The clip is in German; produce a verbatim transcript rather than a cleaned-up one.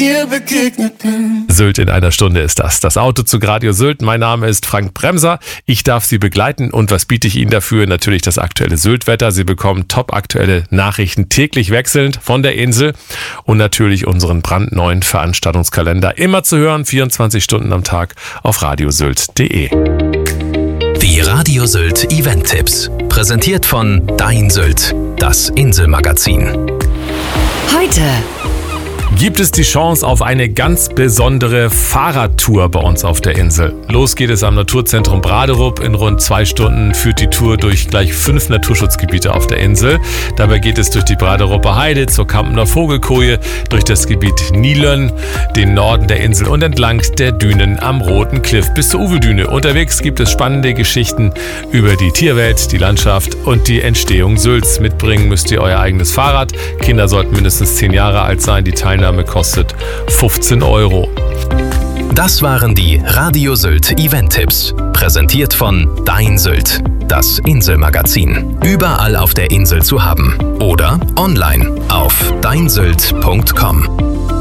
ihr begegnet bin. Sylt in einer Stunde ist das. Das Auto zu Radio Sylt. Mein Name ist Frank Bremser. Ich darf Sie begleiten. Und was biete ich Ihnen dafür? Natürlich das aktuelle Sylt-Wetter. Sie bekommen top aktuelle Nachrichten täglich wechselnd von der Insel. Und natürlich unseren brandneuen Veranstaltungskalender. Immer zu hören, vierundzwanzig Stunden am Tag auf radiosylt punkt de. Die Radio Sylt Event-Tipps. Präsentiert von Dein Sylt, das Inselmagazin. Heute gibt es die Chance auf eine ganz besondere Fahrradtour bei uns auf der Insel. Los geht es am Naturzentrum Braderup. In rund zwei Stunden führt die Tour durch gleich fünf Naturschutzgebiete auf der Insel. Dabei geht es durch die Braderupper Heide zur Kampener Vogelkoje, durch das Gebiet Nilön, den Norden der Insel und entlang der Dünen am Roten Kliff bis zur Uvedüne. Unterwegs gibt es spannende Geschichten über die Tierwelt, die Landschaft und die Entstehung Sylts. Mitbringen müsst ihr euer eigenes Fahrrad. Kinder sollten mindestens zehn Jahre alt sein. Die Teilnahme kostet fünfzehn Euro. Das waren die Radio Sylt Event-Tipps. Präsentiert von Dein Sylt, das Inselmagazin. Überall auf der Insel zu haben. Oder online auf dein sylt punkt com.